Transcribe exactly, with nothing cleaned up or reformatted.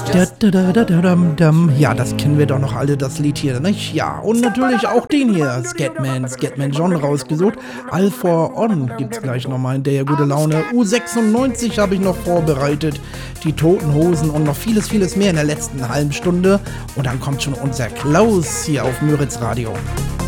Da, da, da, da, da, dam, dam. Ja, das kennen wir doch noch alle, das Lied hier, nicht? Ja, und natürlich auch den hier, Scatman, Scatman John rausgesucht. All for On gibt's gleich nochmal in der gute Laune. U sechsundneunzig habe ich noch vorbereitet, die Toten Hosen und noch vieles, vieles mehr in der letzten halben Stunde. Und dann kommt schon unser Klaus hier auf Müritz Radio.